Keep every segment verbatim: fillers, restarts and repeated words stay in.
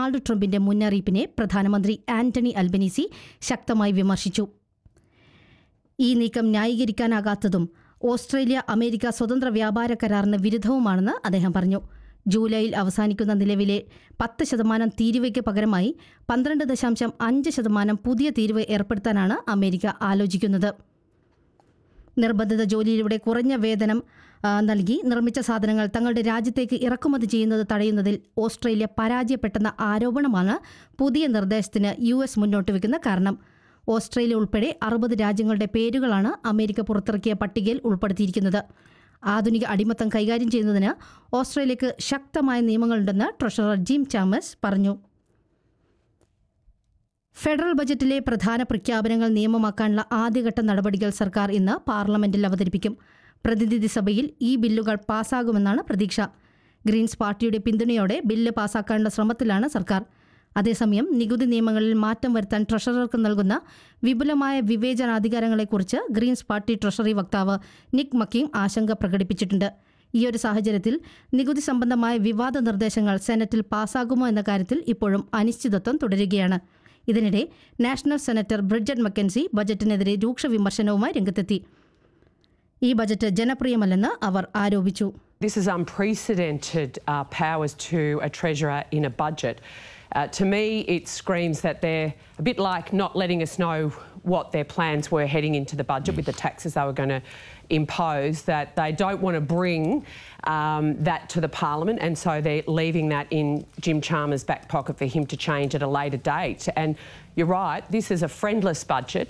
Donald ട്രംപിന്റെ മുന്നറിയിപ്പിനെ പ്രധാനമന്ത്രി ആന്റണി അൽബനീസി ശക്തമായി വിമർശിച്ചു. ഈ നീക്കം ന്യായീകരിക്കാനാകാത്തതും ഓസ്ട്രേലിയ അമേരിക്ക സ്വതന്ത്ര വ്യാപാര കരാറിന് വിരുദ്ധവുമാണെന്ന് അദ്ദേഹം പറഞ്ഞു. ജൂലൈയിൽ അവസാനിക്കുന്ന നിലവിലെ പത്ത് ശതമാനം തീരുവയ്ക്ക് പകരമായി പന്ത്രണ്ട് ദശാംശം അഞ്ച് ശതമാനം പുതിയ തീരുവ ഏർപ്പെടുത്താനാണ് അമേരിക്ക ആലോചിക്കുന്നത്. നിർബന്ധിത ജോലിയിലൂടെ കുറഞ്ഞ വേതനം നൽകി നിർമ്മിച്ച സാധനങ്ങൾ തങ്ങളുടെ രാജ്യത്തേക്ക് ഇറക്കുമതി ചെയ്യുന്നത് തടയുന്നതിൽ ഓസ്ട്രേലിയ പരാജയപ്പെട്ടെന്ന ആരോപണമാണ് പുതിയ നിർദ്ദേശത്തിന് യു എസ് മുന്നോട്ട് വയ്ക്കുന്ന കാരണം. ഓസ്ട്രേലിയ ഉൾപ്പെടെ അറുപത് രാജ്യങ്ങളുടെ പേരുകളാണ് അമേരിക്ക പുറത്തിറക്കിയ പട്ടികയിൽ ഉൾപ്പെടുത്തിയിരിക്കുന്നത്. ആധുനിക അടിമത്തം കൈകാര്യം ചെയ്യുന്നതിന് ഓസ്ട്രേലിയക്ക് ശക്തമായ നിയമങ്ങളുണ്ടെന്ന് ട്രഷറർ ജിം ചാമസ് പറഞ്ഞു. ഫെഡറൽ ബജറ്റിലെ പ്രധാന പ്രഖ്യാപനങ്ങൾ നിയമമാക്കാനുള്ള ആദ്യഘട്ട നടപടികൾ സർക്കാർ ഇന്ന് പാർലമെന്റിൽ അവതരിപ്പിക്കും. പ്രതിനിധി സഭയിൽ ഈ ബില്ലുകൾ പാസ്സാകുമെന്നാണ് പ്രതീക്ഷ. ഗ്രീൻസ് പാർട്ടിയുടെ പിന്തുണയോടെ ബില്ല് പാസ്സാക്കാനുള്ള ശ്രമത്തിലാണ് സർക്കാർ. അതേസമയം നികുതി നിയമങ്ങളിൽ മാറ്റം വരുത്താൻ ട്രഷറർക്ക് നൽകുന്ന വിപുലമായ വിവേചനാധികാരങ്ങളെക്കുറിച്ച് ഗ്രീൻസ് പാർട്ടി ട്രഷറി വക്താവ് നിക് മക്കീം ആശങ്ക പ്രകടിപ്പിച്ചിട്ടുണ്ട്. ഈയൊരു സാഹചര്യത്തിൽ നികുതി സംബന്ധമായ വിവാദ നിർദ്ദേശങ്ങൾ സെനറ്റിൽ പാസ്സാകുമോ എന്ന കാര്യത്തിൽ ഇപ്പോഴും അനിശ്ചിതത്വം തുടരുകയാണ്. ഇതിനിടെ നാഷണൽ സെനറ്റർ ബ്രിഡ്ജറ്റ് മക്കൻസി ബജറ്റിനെതിരെ രൂക്ഷ വിമർശനവുമായി രംഗത്തെത്തി. ഈ ബജറ്റ് ജനപ്രിയമല്ലെന്ന് അവർ ആരോപിച്ചു. This is unprecedented uh, powers to a treasurer in a budget. Uh, to me, it screams that they're a bit like not letting us know what their plans were heading into the budget with the taxes they were going to impose, that they don't want to bring um, that to the parliament, and so they're leaving that in Jim Chalmers' back pocket for him to change at a later date. And you're right, this is a friendless budget.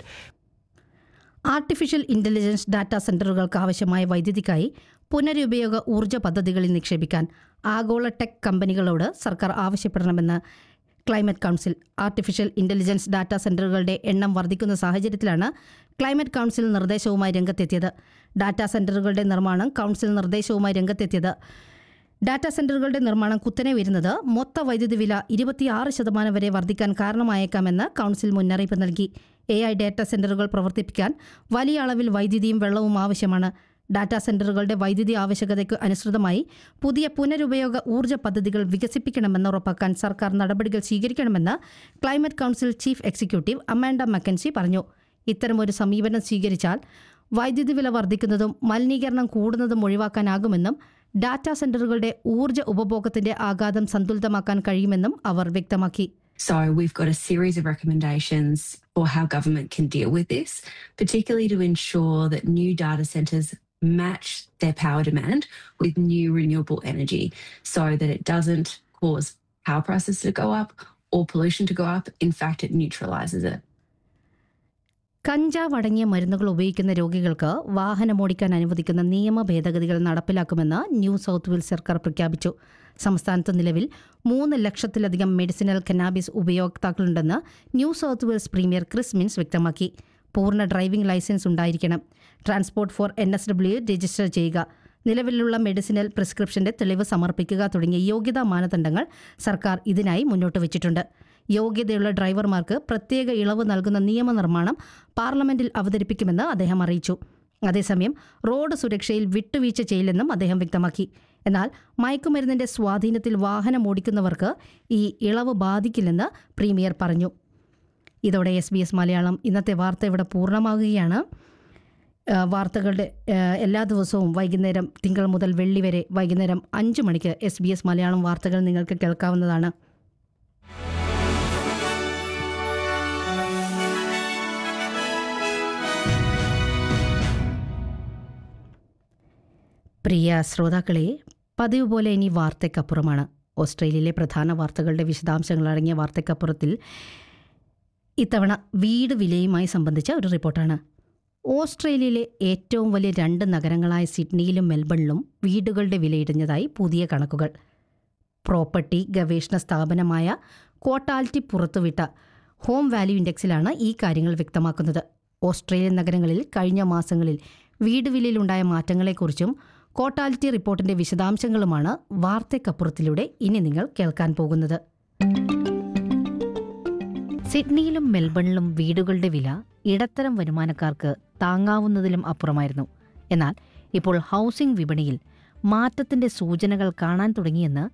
Artificial intelligence data സെന്ററുകൾക്ക് ആവശ്യമായ വൈദ്യുതിക്കായി പുനരുപയോഗ ഊർജ്ജ പദ്ധതികളിൽ നിക്ഷേപിക്കാൻ ആഗോള tech കമ്പനികളോട് സർക്കാർ ആവശ്യപ്പെടണമെന്ന് climate council. Artificial intelligence data സെന്ററുകളുടെ എണ്ണം വർദ്ധിക്കുന്ന സാഹചര്യത്തിലാണ് ക്ലൈമറ്റ് കൗൺസിൽ നിർദ്ദേശവുമായി രംഗത്തെത്തിയത്. ഡാറ്റാ സെന്ററുകളുടെ നിർമ്മാണം കൗൺസിൽ നിർദ്ദേശവുമായി രംഗത്തെത്തിയത് ഡാറ്റാ സെന്ററുകളുടെ നിർമ്മാണം കുത്തനെ വരുന്നത് മൊത്ത വൈദ്യുതി വില ഇരുപത്തിയാറ് ശതമാനം വരെ വർദ്ധിക്കാൻ കാരണമായേക്കാമെന്ന് കൗൺസിൽ മുന്നറിയിപ്പ് നൽകി. എ ഐ ഡാറ്റാ സെന്ററുകൾ പ്രവർത്തിപ്പിക്കാൻ വലിയ അളവിൽ വൈദ്യുതിയും വെള്ളവും ആവശ്യമാണ്. ഡാറ്റാ സെന്ററുകളുടെ വൈദ്യുതി ആവശ്യകതയ്ക്ക് അനുസൃതമായി പുതിയ പുനരുപയോഗ ഊർജ്ജ പദ്ധതികൾ വികസിപ്പിക്കണമെന്ന് ഉറപ്പാക്കാൻ സർക്കാർ നടപടികൾ സ്വീകരിക്കണമെന്ന് climate council chief executive Amanda Mackenzie പറഞ്ഞു. ഇത്തരമൊരു സമീപനം സ്വീകരിച്ചാൽ വൈദ്യുതി വില വർദ്ധിക്കുന്നതും മലിനീകരണം കൂടുന്നതും ഒഴിവാക്കാനാകുമെന്നും ഡാറ്റാ സെന്ററുകളുടെ ഊർജ്ജ ഉപഭോഗത്തിന്റെ ആഘാതം സന്തുലിതമാക്കാൻ കഴിയുമെന്നും അവർ വ്യക്തമാക്കി. So we've got a series of recommendations for how government can deal with this, particularly to ensure that new data centres match their power demand with new renewable energy so that it doesn't cause power prices to go up or pollution to go up. In fact, it neutralises it. കഞ്ചാവ് അടങ്ങിയ മരുന്നുകൾ ഉപയോഗിക്കുന്ന രോഗികൾക്ക് വാഹനമോടിക്കാൻ അനുവദിക്കുന്ന നിയമ ഭേദഗതികൾ നടപ്പിലാക്കുമെന്ന് new south Wales സർക്കാർ പ്രഖ്യാപിച്ചു. സംസ്ഥാനത്ത് നിലവിൽ മൂന്ന് ലക്ഷത്തിലധികം medicinal കന്നാബിസ് ഉപയോക്താക്കളുണ്ടെന്ന് new south Wales premier Chris mince വ്യക്തമാക്കി. പൂർണ്ണ ഡ്രൈവിംഗ് ലൈസൻസ് ഉണ്ടായിരിക്കണം. Transport four N S W register ചെയ്യുക, നിലവിലുള്ള മെഡിസിനൽ പ്രിസ്ക്രിപ്ഷന്റെ തെളിവ് സമർപ്പിക്കുക തുടങ്ങിയ യോഗ്യതാ മാനദണ്ഡങ്ങൾ സർക്കാർ ഇതിനായി മുന്നോട്ട് വച്ചിട്ടുണ്ട്. യോഗ്യതയുള്ള ഡ്രൈവർമാർക്ക് പ്രത്യേക ഇളവ് നൽകുന്ന നിയമനിർമ്മാണം പാർലമെന്റിൽ അവതരിപ്പിക്കുമെന്ന് അദ്ദേഹം അറിയിച്ചു. അതേസമയം റോഡ് സുരക്ഷയിൽ വിട്ടുവീഴ്ച ചെയ്യില്ലെന്നും അദ്ദേഹം വ്യക്തമാക്കി. എന്നാൽ മയക്കുമരുന്നിന്റെ സ്വാധീനത്തിൽ വാഹനം ഓടിക്കുന്നവർക്ക് ഈ ഇളവ് ബാധിക്കില്ലെന്ന് പ്രീമിയർ പറഞ്ഞു. ഇതോടെ എസ് ബി എസ് മലയാളം ഇന്നത്തെ വാർത്ത ഇവിടെ പൂർണ്ണമാകുകയാണ്. വാർത്തകളുടെ എല്ലാ ദിവസവും വൈകുന്നേരം തിങ്കൾ മുതൽ വെള്ളി വരെ വൈകുന്നേരം അഞ്ച് മണിക്ക് എസ് ബി എസ് മലയാളം വാർത്തകൾ നിങ്ങൾക്ക് കേൾക്കാവുന്നതാണ്. പ്രിയ ശ്രോതാക്കളെ, പതിവ് പോലെ ഇനി വാർത്തയ്ക്കപ്പുറമാണ്. ഓസ്ട്രേലിയയിലെ പ്രധാന വാർത്തകളുടെ വിശദാംശങ്ങളടങ്ങിയ വാർത്തയ്ക്കപ്പുറത്തിൽ ഇത്തവണ വീട് വിലയുമായി സംബന്ധിച്ച ഒരു റിപ്പോർട്ടാണ്. ഓസ്ട്രേലിയയിലെ ഏറ്റവും വലിയ രണ്ട് നഗരങ്ങളായ സിഡ്നിയിലും മെൽബണിലും വീടുകളുടെ വിലയിടിഞ്ഞതായി പുതിയ കണക്കുകൾ. പ്രോപ്പർട്ടി ഗവേഷണ സ്ഥാപനമായ ക്വാട്ടാലിറ്റി പുറത്തുവിട്ട ഹോം വാല്യൂ ഇൻഡെക്സിലാണ് ഈ കാര്യങ്ങൾ വ്യക്തമാക്കുന്നത്. ഓസ്ട്രേലിയൻ നഗരങ്ങളിൽ കഴിഞ്ഞ മാസങ്ങളിൽ വീട് വിലയിലുണ്ടായ മാറ്റങ്ങളെക്കുറിച്ചും ക്വാട്ടാലിറ്റി റിപ്പോർട്ടിന്റെ വിശദാംശങ്ങളുമാണ് വാർത്തയ്ക്കപ്പുറത്തിലൂടെ ഇനി നിങ്ങൾ കേൾക്കാൻ പോകുന്നത്. സിഡ്നിയിലും മെൽബണിലും വീടുകളുടെ വില ഇടത്തരം വരുമാനക്കാർക്ക് താങ്ങാവുന്നതിലും അപ്പുറമായിരുന്നു. എന്നാൽ ഇപ്പോൾ ഹൗസിംഗ് വിപണിയിൽ മാറ്റത്തിന്റെ സൂചനകൾ കാണാൻ തുടങ്ങിയെന്ന്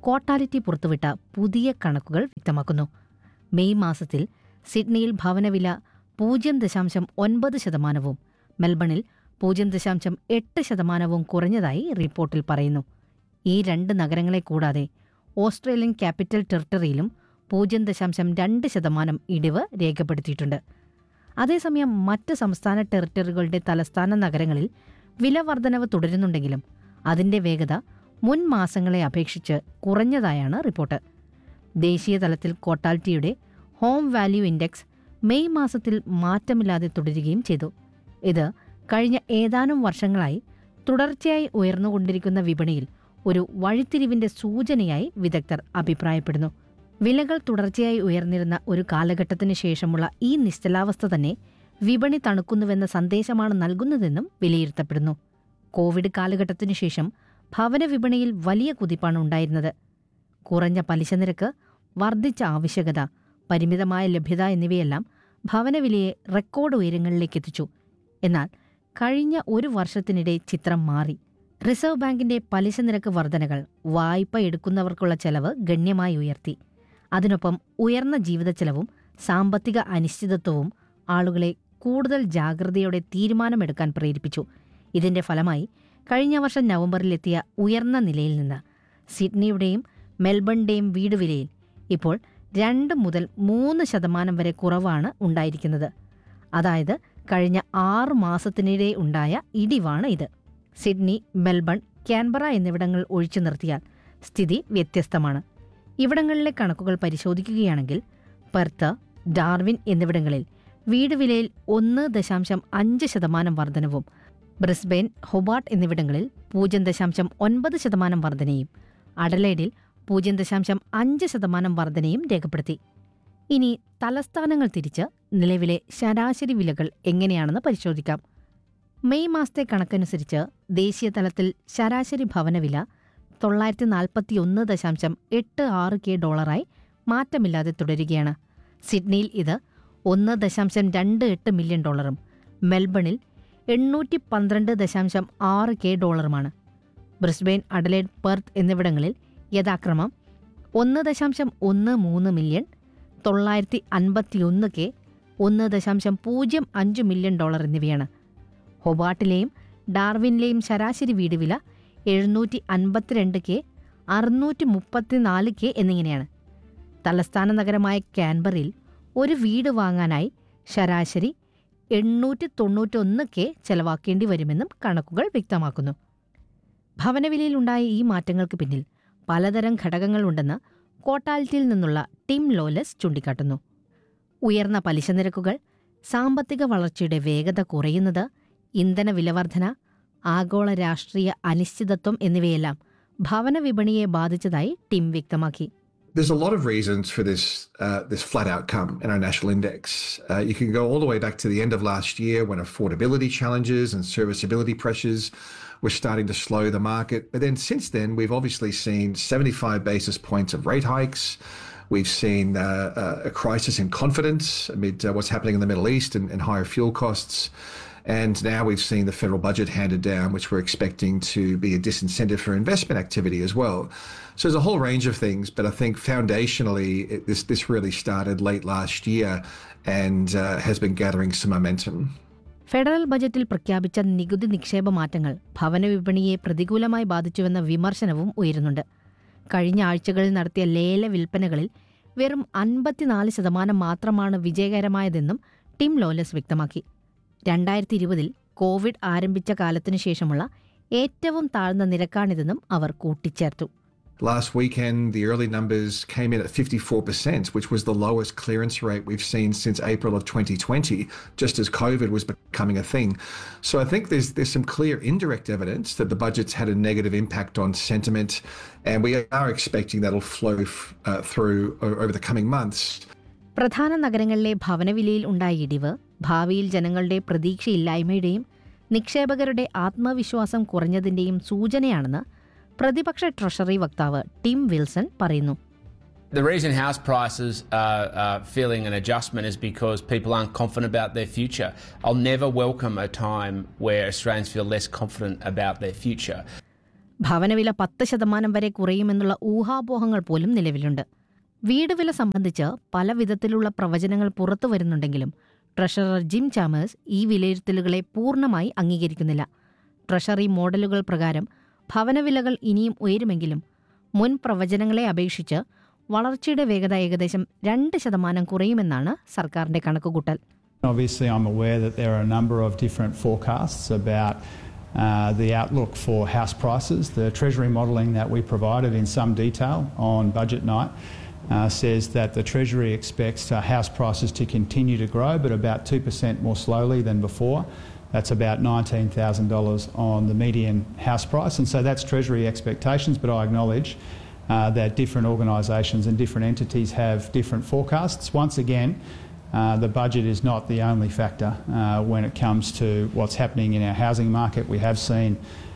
ക്വാർട്ടാലിറ്റി പുറത്തുവിട്ട പുതിയ കണക്കുകൾ വ്യക്തമാക്കുന്നു. മെയ് മാസത്തിൽ സിഡ്നിയിൽ ഭവനവില പൂജ്യം ദശാംശം ഒൻപത് ശതമാനവും മെൽബണിൽ പൂജ്യം ദശാംശം എട്ട് ശതമാനവും കുറഞ്ഞതായി റിപ്പോർട്ടിൽ പറയുന്നു. ഈ രണ്ട് നഗരങ്ങളെ കൂടാതെ ഓസ്ട്രേലിയൻ ക്യാപിറ്റൽ ടെറിട്ടറിയിലും പൂജ്യം ദശാംശം രണ്ട് ശതമാനം ഇടിവ് രേഖപ്പെടുത്തിയിട്ടുണ്ട്. അതേസമയം മറ്റ് സംസ്ഥാന ടെറിട്ടറികളുടെ തലസ്ഥാന നഗരങ്ങളിൽ വില വർധനവ് തുടരുന്നുണ്ടെങ്കിലും അതിന്റെ വേഗത മുൻ മാസങ്ങളെ അപേക്ഷിച്ച് കുറഞ്ഞതായാണ് റിപ്പോർട്ട്. ദേശീയ തലത്തിൽ ക്വാർട്ടാലിറ്റിയുടെ ഹോം വാല്യൂ ഇൻഡെക്സ് മെയ് മാസത്തിൽ മാറ്റമില്ലാതെ തുടരുകയും ചെയ്തു. ഇത് കഴിഞ്ഞ ഏതാനും വർഷങ്ങളായി തുടർച്ചയായി ഉയർന്നുകൊണ്ടിരിക്കുന്ന വിപണിയിൽ ഒരു വഴിത്തിരിവിന്റെ സൂചനയായി വിദഗ്ധർ അഭിപ്രായപ്പെടുന്നു. വിലകൾ തുടർച്ചയായി ഉയർന്നിരുന്ന ഒരു കാലഘട്ടത്തിന് ശേഷമുള്ള ഈ നിശ്ചലാവസ്ഥ തന്നെ വിപണി തണുക്കുന്നുവെന്ന സന്ദേശമാണ് നൽകുന്നതെന്നും വിലയിരുത്തപ്പെടുന്നു. കോവിഡ് കാലഘട്ടത്തിനു ശേഷം ഭവന വിപണിയിൽ വലിയ കുതിപ്പാണ് ഉണ്ടായിരുന്നത്. കുറഞ്ഞ പലിശ നിരക്ക്, വർദ്ധിച്ച ആവശ്യകത, പരിമിതമായ ലഭ്യത എന്നിവയെല്ലാം ഭവനവിലയെ റെക്കോർഡ് ഉയരങ്ങളിലേക്ക് എത്തിച്ചു. എന്നാൽ കഴിഞ്ഞ ഒരു വർഷത്തിനിടെ ചിത്രം മാറി. റിസർവ് ബാങ്കിന്റെ പലിശ നിരക്ക് വർധനകൾ വായ്പ എടുക്കുന്നവർക്കുള്ള ചെലവ് ഗണ്യമായി ഉയർത്തി. അതിനൊപ്പം ഉയർന്ന ജീവിതച്ചെലവും സാമ്പത്തിക അനിശ്ചിതത്വവും ആളുകളെ കൂടുതൽ ജാഗ്രതയോടെ തീരുമാനമെടുക്കാൻ പ്രേരിപ്പിച്ചു. ഇതിന്റെ ഫലമായി കഴിഞ്ഞ വർഷം നവംബറിലെത്തിയ ഉയർന്ന നിലയിൽ നിന്ന് സിഡ്നിയുടെയും മെൽബണിന്റെയും വീട് വിലയിൽ ഇപ്പോൾ രണ്ട് മുതൽ മൂന്ന് ശതമാനം വരെ കുറവാണ് ഉണ്ടായിരിക്കുന്നത്. അതായത് കഴിഞ്ഞ ആറ് മാസത്തിനിടെ ഉണ്ടായ ഇടിവാണ് ഇത്. സിഡ്നി, മെൽബൺ, കാൻബറ എന്നിവിടങ്ങൾ ഒഴിച്ചു നിർത്തിയാൽ സ്ഥിതി വ്യത്യസ്തമാണ്. ഇവിടങ്ങളിലെ കണക്കുകൾ പരിശോധിക്കുകയാണെങ്കിൽ പെർത്ത്, ഡാർവിൻ എന്നിവിടങ്ങളിൽ വീട് വിലയിൽ ഒന്ന് ദശാംശം അഞ്ച് ശതമാനം വർധനവും ബ്രിസ്ബെയിൻ, ഹൊബാർട്ട് എന്നിവിടങ്ങളിൽ പൂജ്യം ദശാംശം ഒൻപത് ശതമാനം വർധനയും അഡലേഡിൽ പൂജ്യം ദശാംശം അഞ്ച് ശതമാനം വർധനയും രേഖപ്പെടുത്തി. ഇനി തലസ്ഥാനങ്ങൾ തിരിച്ച് നിലവിലെ ശരാശരി വിലകൾ എങ്ങനെയാണെന്ന് പരിശോധിക്കാം. മെയ് മാസത്തെ കണക്കനുസരിച്ച് ദേശീയ തലത്തിൽ ശരാശരി ഭവനവില തൊള്ളായിരത്തി നാൽപ്പത്തി ഒന്ന് ദശാംശം എട്ട് ആറ് കെ ഡോളറായി മാറ്റമില്ലാതെ തുടരുകയാണ്. സിഡ്നിയിൽ ഇത് ഒന്ന് ദശാംശം രണ്ട് എട്ട് മില്യൺ ഡോളറും മെൽബണിൽ എണ്ണൂറ്റി പന്ത്രണ്ട് ദശാംശം ആറ് കെ ഡോളറുമാണ്. ബ്രിസ്ബെയിൻ, അഡലേഡ്, പെർത്ത് എന്നിവിടങ്ങളിൽ യഥാക്രമം ഒന്ന് ദശാംശം ഒന്ന് മൂന്ന് മില്യൺ, തൊള്ളായിരത്തി അൻപത്തിയൊന്ന് കെ, ഒന്ന് ദശാംശം പൂജ്യം അഞ്ച് മില്യൺ ഡോളർ എന്നിവയാണ്. ഹൊബാർട്ടിലെയും ഡാർവിനിലെയും ശരാശരി വീട് വില എഴുന്നൂറ്റി അൻപത്തിരണ്ട് കെ, അറുന്നൂറ്റി മുപ്പത്തിനാല് കെ എന്നിങ്ങനെയാണ്. തലസ്ഥാന നഗരമായ കാൻബറയിൽ ഒരു വീട് വാങ്ങാനായി ശരാശരി എണ്ണൂറ്റി തൊണ്ണൂറ്റൊന്ന് കെ ചെലവാക്കേണ്ടി വരുമെന്നും കണക്കുകൾ വ്യക്തമാക്കുന്നു. ഭവനവിലയിലുണ്ടായ ഈ മാറ്റങ്ങൾക്ക് പിന്നിൽ പലതരം ഘടകങ്ങളുണ്ടെന്ന് ക്വാർട്ടാലിറ്റിയിൽ നിന്നുള്ള ടിം ലോലസ് ചൂണ്ടിക്കാട്ടുന്നു. ഉയർന്ന പലിശ നിരക്കുകൾ, സാമ്പത്തിക വളർച്ചയുടെ വേഗത കുറയുന്നത്, ഇന്ധന വിലവർധന, ആഗോള രാഷ്ട്രീയ അനിശ്ചിതത്വം എന്നിവയെല്ലാം ഭവന വിപണിയെ ബാധിച്ചതായി ടിം വ്യക്തമാക്കി. There's a lot of reasons for this uh, this flat outcome in our national index. Uh, you can go all the way back to the end of last year when affordability challenges and serviceability pressures were starting to slow the market. But then since then, we've obviously seen seventy-five basis points of rate hikes. We've seen uh, uh, a crisis in confidence amid uh, what's happening in the Middle East and, and higher fuel costs. And now we've seen the federal budget handed down, which we're expecting to be a disincentive for investment activity as well. So there's a whole range of things, but I think foundationally it, this this really started late last year and uh, has been gathering some momentum. Federal ബജറ്റിൽ പ്രഖ്യാപിച്ച നികുതി നിക്ഷേപ മാറ്റങ്ങൾ ഭവന വിപണിയെ പ്രതികൂലമായി ബാധിച്ചുവെന്ന വിമർശനവും ഉയരുന്നുണ്ട്. കഴിഞ്ഞ ആഴ്ചകളിൽ നടത്തിയ ലേല വിൽപ്പനകളിൽ വെറും അൻപത്തിനാല് ശതമാനം മാത്രമാണ് വിജയകരമായതെന്നും ടിം ലോലസ് വ്യക്തമാക്കി. രണ്ടായിരത്തി ഇരുപതിൽ കോവിഡ് ആരംഭിച്ച കാലത്തിനു ശേഷമുള്ള ഏറ്റവും താഴ്ന്ന നിരക്കാണിതെന്നും അവർ കൂട്ടിച്ചേർത്തു. Last weekend, the early numbers came in at fifty-four percent, which was the lowest clearance rate we've seen since April of twenty twenty, just as COVID was becoming a thing. So I think there's there's some clear indirect evidence that the budget's had a negative impact on sentiment, and we are expecting that'll flow uh, through over the coming months. പ്രധാന നഗരങ്ങളിലെ ഭവനവിലയിൽ ഉണ്ടായ ഇടിവ് ഭാവിയിൽ ജനങ്ങളുടെ പ്രതീക്ഷയില്ലായ്മയുടെയും നിക്ഷേപകരുടെ ആത്മവിശ്വാസം കുറഞ്ഞതിന്റെയും സൂചനയാണെന്ന് പ്രതിപക്ഷ treasury വക്താവ് ടിം വിൽസൺ പറയുന്നു. The reason house prices are uh, feeling an adjustment is because people aren't confident about their future. I'll never welcome a time where Australians feel less confident about their future. ഭവനവില പത്ത് ശതമാനം വരെ കുറയുമെന്നുള്ള ഊഹാപോഹങ്ങൾ പോലും നിലവിലുണ്ട്. വീട് വില സംബന്ധിച്ച് പല വിധത്തിലുള്ള പ്രവചനങ്ങൾ പുറത്തു വരുന്നുണ്ടെങ്കിലും ട്രഷറർ ജിം ചാമേഴ്സ് ഈ വിലയിരുത്തലുകളെ പൂർണ്ണമായി അംഗീകരിക്കുന്നില്ല. ട്രഷറി മോഡലുകൾ പ്രകാരം ഭവനവിലകൾ ഇനിയും ഉയരുമെങ്കിലും മുൻ പ്രവചനങ്ങളെ അപേക്ഷിച്ച് വളർച്ചയുടെ വേഗത ഏകദേശം രണ്ട് ശതമാനം കുറയുമെന്നാണ് സർക്കാരിന്റെ കണക്കുകൂട്ടൽ. Obviously, I'm aware that there are a number of different forecasts about uh, the outlook for house prices. The Treasury modelling that we provided in some detail on budget night uh, says that the Treasury expects uh, house prices to continue to grow, but about two percent more slowly than before. That's about nineteen thousand dollars on the median house price. And so that's Treasury expectations, but I acknowledge uh, that different organisations and different entities have different forecasts. Once again, uh, the budget is not the only factor uh, when it comes to what's happening in our housing market. We have seen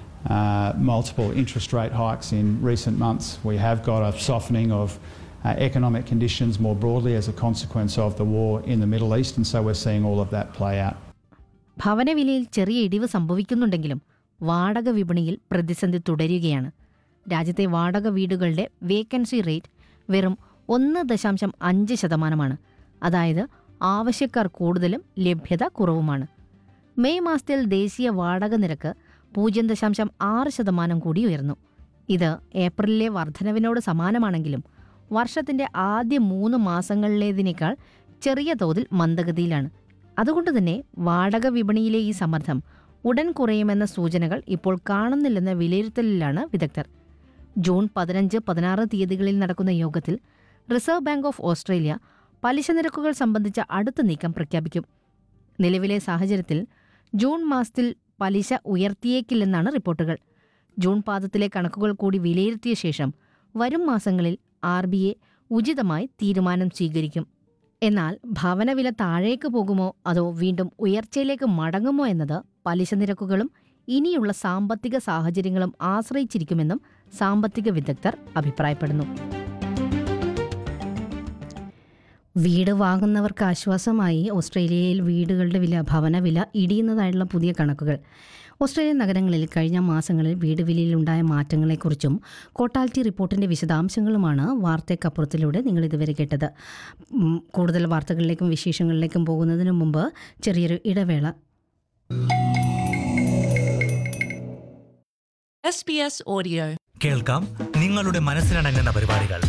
uh, multiple interest rate hikes in recent months. We have got a softening of uh, economic conditions more broadly as a consequence of the war in the Middle East, and so we're seeing all of that play out. ഭവനവിലയിൽ ചെറിയ ഇടിവ് സംഭവിക്കുന്നുണ്ടെങ്കിലും വാടക വിപണിയിൽ പ്രതിസന്ധി തുടരുകയാണ്. രാജ്യത്തെ വാടക വീടുകളുടെ vacancy rate വെറും ഒന്ന് ദശാംശം അഞ്ച് ശതമാനമാണ്. അതായത് ആവശ്യക്കാർ കൂടുതലും ലഭ്യത കുറവുമാണ്. മെയ് മാസത്തിൽ ദേശീയ വാടക നിരക്ക് പൂജ്യം ദശാംശം ആറ് ശതമാനം കൂടി ഉയർന്നു. ഇത് ഏപ്രിലിലെ വർധനവിനോട് സമാനമാണെങ്കിലും വർഷത്തിന്റെ ആദ്യ മൂന്ന് മാസങ്ങളിലേതിനേക്കാൾ ചെറിയ തോതിൽ മന്ദഗതിയിലാണ്. അതുകൊണ്ട് തന്നെ വാടക വിപണിയിലെ ഈ സമ്മർദ്ദം ഉടൻ കുറയുമെന്ന സൂചനകൾ ഇപ്പോൾ കാണുന്നില്ലെന്ന വിലയിരുത്തലിലാണ് വിദഗ്ധർ. ജൂൺ പതിനഞ്ച് പതിനാറ് തീയതികളിൽ നടക്കുന്ന യോഗത്തിൽ റിസർവ് ബാങ്ക് ഓഫ് ഓസ്ട്രേലിയ പലിശ നിരക്കുകൾ സംബന്ധിച്ച അടുത്ത നീക്കം പ്രഖ്യാപിക്കും. നിലവിലെ സാഹചര്യത്തിൽ ജൂൺ മാസത്തിൽ പലിശ ഉയർത്തിയേക്കില്ലെന്നാണ് റിപ്പോർട്ടുകൾ. ജൂൺ പാദത്തിലെ കണക്കുകൾ കൂടി വിലയിരുത്തിയ ശേഷം വരും മാസങ്ങളിൽ ആർ ബി ഐ ഉചിതമായി തീരുമാനം സ്വീകരിക്കും. എന്നാൽ ഭവനവില താഴേക്ക് പോകുമോ അതോ വീണ്ടും ഉയർച്ചയിലേക്ക് മടങ്ങുമോ എന്നത് പലിശ നിരക്കുകളും ഇനിയുള്ള സാമ്പത്തിക സാഹചര്യങ്ങളും ആശ്രയിച്ചിരിക്കുമെന്നും സാമ്പത്തിക വിദഗ്ധർ അഭിപ്രായപ്പെടുന്നു. വീട് വാങ്ങുന്നവർക്ക് ആശ്വാസമായി ഓസ്ട്രേലിയയിൽ വീടുകളുടെ വില ഭവനവില ഇടിയുന്നതായുള്ള പുതിയ കണക്കുകൾ. ഓസ്ട്രേലിയൻ നഗരങ്ങളിൽ കഴിഞ്ഞ മാസങ്ങളിൽ വീട് വിലയിലുണ്ടായ മാറ്റങ്ങളെക്കുറിച്ചും കോട്ടാലിറ്റി റിപ്പോർട്ടിൻ്റെ വിശദാംശങ്ങളുമാണ് വാർത്തയ്ക്കപ്പുറത്തിലൂടെ നിങ്ങൾ ഇതുവരെ കേട്ടത്. കൂടുതൽ വാർത്തകളിലേക്കും വിശേഷങ്ങളിലേക്കും പോകുന്നതിന് മുമ്പ് ചെറിയൊരു ഇടവേള. എസ് ബി എസ് ഓഡിയോ കേൾക്കാം നിങ്ങളുടെ മനസ്സിലടങ്ങുന്ന പരിപാടികൾ.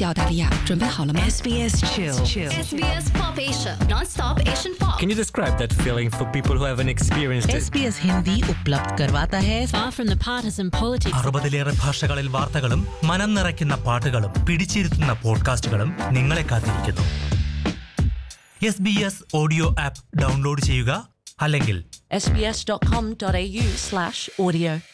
Can you describe that feeling for people who haven't experienced it? S B S Hindi उपलब्ध करवाता है Far from the partisan politics. അറുപതിലേറെ ഭാഷകളിൽ വാർത്തകളും മനം നിറയ്ക്കുന്ന പാട്ടുകളും പിടിച്ചിരുത്തുന്ന പോഡ്കാസ്റ്റുകളും നിങ്ങളെ കാത്തിരിക്കുന്നു. S B S audio app download ചെയ്യുക, അല്ലെങ്കിൽ S B S dot com dot A U slash audio